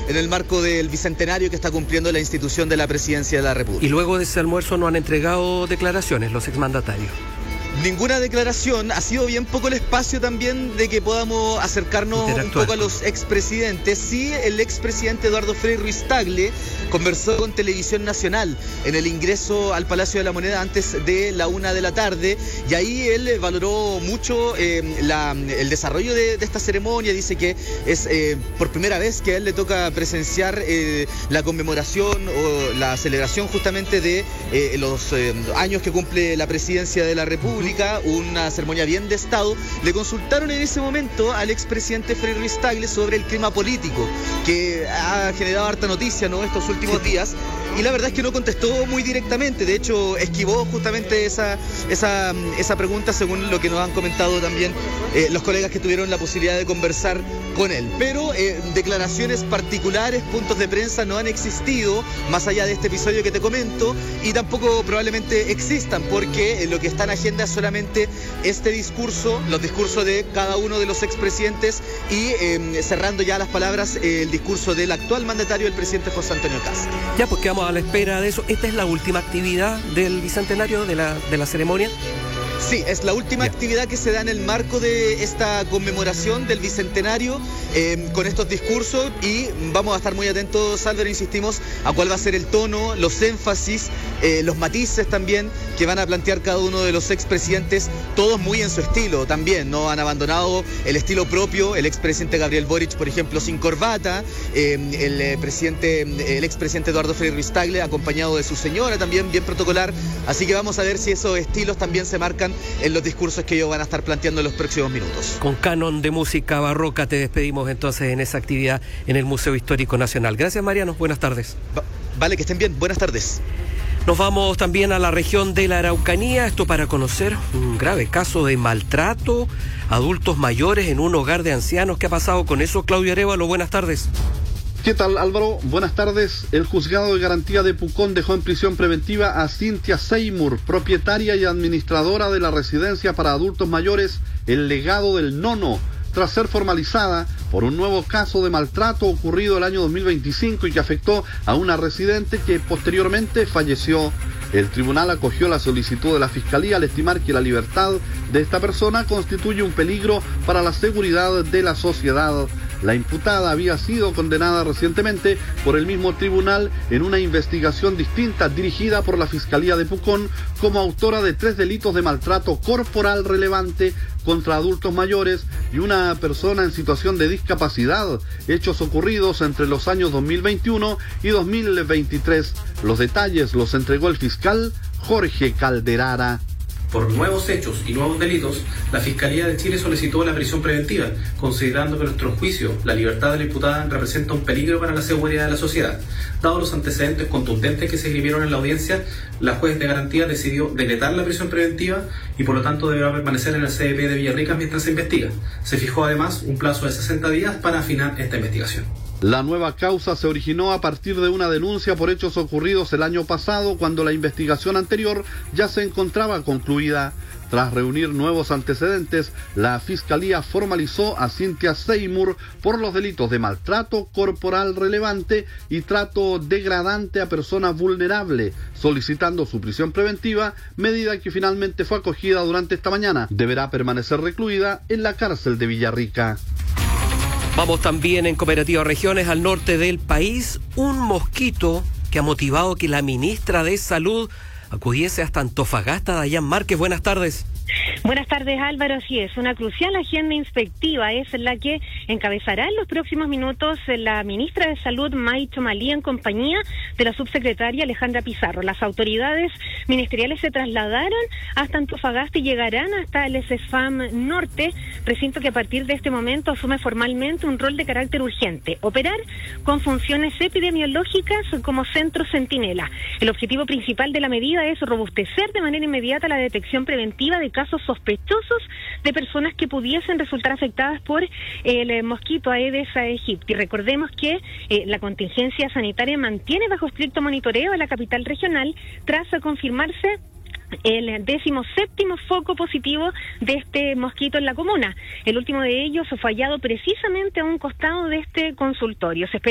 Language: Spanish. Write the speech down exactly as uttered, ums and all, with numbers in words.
en el marco del bicentenario que está cumpliendo la institución de la Presidencia de la República. Y luego de ese almuerzo no han entregado declaraciones los exmandatarios. Ninguna declaración. Ha sido bien poco el espacio también de que podamos acercarnos un poco a los expresidentes. Sí, el expresidente Eduardo Frei Ruiz Tagle conversó con Televisión Nacional en el ingreso al Palacio de la Moneda antes de la una de la tarde, y ahí él valoró mucho eh, la, el desarrollo de, de esta ceremonia. Dice que es eh, por primera vez que a él le toca presenciar eh, la conmemoración o la celebración justamente de eh, los eh, años que cumple la Presidencia de la República. Una ceremonia bien de Estado. Le consultaron en ese momento al expresidente Frei Ruiz Tagle sobre el clima político que ha generado harta noticia, ¿no?, estos últimos días, y la verdad es que no contestó muy directamente. De hecho, esquivó justamente esa, esa, esa pregunta, según lo que nos han comentado también eh, los colegas que tuvieron la posibilidad de conversar con él. Pero eh, declaraciones particulares, puntos de prensa no han existido más allá de este episodio que te comento, y tampoco probablemente existan, porque eh, lo que está en agenda es solamente este discurso, los discursos de cada uno de los expresidentes, y eh, cerrando ya las palabras, eh, el discurso del actual mandatario, el presidente José Antonio Kast. Ya, pues quedamos a la espera de eso. ¿Esta es la última actividad del bicentenario, de la, de la ceremonia? Sí, es la última Bien. actividad que se da en el marco de esta conmemoración del bicentenario, eh, con estos discursos, y vamos a estar muy atentos, Álvaro, insistimos, a cuál va a ser el tono, los énfasis, eh, los matices también que van a plantear cada uno de los expresidentes, todos muy en su estilo también. No han abandonado el estilo propio. El expresidente Gabriel Boric, por ejemplo, sin corbata, eh, el eh, presidente, el expresidente Eduardo Frei Ruiz Tagle, acompañado de su señora, también bien protocolar. Así que vamos a ver si esos estilos también se marcan en los discursos que ellos van a estar planteando en los próximos minutos. Con canon de música barroca te despedimos entonces en esa actividad en el Museo Histórico Nacional. Gracias, Mariano, buenas tardes. Va- vale, que estén bien, buenas tardes. Nos vamos también a la región de la Araucanía, esto para conocer un grave caso de maltrato a adultos mayores en un hogar de ancianos. ¿Qué ha pasado con eso? Claudio Arévalo, buenas tardes. ¿Qué tal, Álvaro? Buenas tardes. El juzgado de garantía de Pucón dejó en prisión preventiva a Cynthia Seymour, propietaria y administradora de la residencia para adultos mayores El Legado del Nono, tras ser formalizada por un nuevo caso de maltrato ocurrido el año dos mil veinticinco y que afectó a una residente que posteriormente falleció. El tribunal acogió la solicitud de la Fiscalía al estimar que la libertad de esta persona constituye un peligro para la seguridad de la sociedad. La imputada había sido condenada recientemente por el mismo tribunal en una investigación distinta dirigida por la Fiscalía de Pucón como autora de tres delitos de maltrato corporal relevante contra adultos mayores y una persona en situación de discapacidad, hechos ocurridos entre los años dos mil veintiuno y dos mil veintitrés. Los detalles los entregó el fiscal Jorge Calderara. Por nuevos hechos y nuevos delitos, la Fiscalía de Chile solicitó la prisión preventiva, considerando que, en nuestro juicio, la libertad de la imputada representa un peligro para la seguridad de la sociedad. Dados los antecedentes contundentes que se escribieron en la audiencia, la juez de garantía decidió decretar la prisión preventiva y, por lo tanto, deberá permanecer en el C E P de Villarrica mientras se investiga. Se fijó, además, un plazo de sesenta días para afinar esta investigación. La nueva causa se originó a partir de una denuncia por hechos ocurridos el año pasado, cuando la investigación anterior ya se encontraba concluida. Tras reunir nuevos antecedentes, la Fiscalía formalizó a Cynthia Seymour por los delitos de maltrato corporal relevante y trato degradante a persona vulnerable, solicitando su prisión preventiva, medida que finalmente fue acogida durante esta mañana. Deberá permanecer recluida en la cárcel de Villarrica. Vamos también en Cooperativa Regiones al norte del país. Un mosquito que ha motivado que la ministra de Salud acudiese hasta Antofagasta. Dayan Márquez, buenas tardes. Buenas tardes, Álvaro. Así es, una crucial agenda inspectiva es la que encabezará en los próximos minutos la ministra de Salud, May Chomalí, en compañía de la subsecretaria Alejandra Pizarro. Las autoridades ministeriales se trasladaron hasta Antofagasta y llegarán hasta el CESFAM Norte, recinto que a partir de este momento asume formalmente un rol de carácter urgente: operar con funciones epidemiológicas como centro centinela. El objetivo principal de la medida es robustecer de manera inmediata la detección preventiva de casos sospechosos de personas que pudiesen resultar afectadas por el eh, mosquito Aedes aegypti. Recordemos que eh, la contingencia sanitaria mantiene bajo estricto monitoreo a la capital regional tras confirmarse el décimo séptimo foco positivo de este mosquito en la comuna. El último de ellos fue hallado precisamente a un costado de este consultorio. Se espera